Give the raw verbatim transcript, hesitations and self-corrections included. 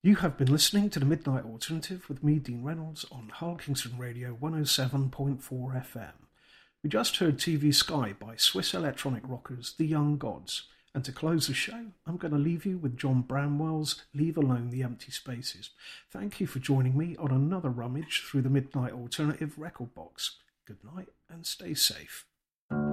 You have been listening to the Midnight Alternative with me, Dean Reynolds, on Hull Kingston Radio one oh seven point four F M. We just heard T V Sky by Swiss electronic rockers The Young Gods. And to close the show, I'm going to leave you with John Bramwell's Leave Alone the Empty Spaces. Thank you for joining me on another rummage through the Midnight Alternative record box. Good night and stay safe.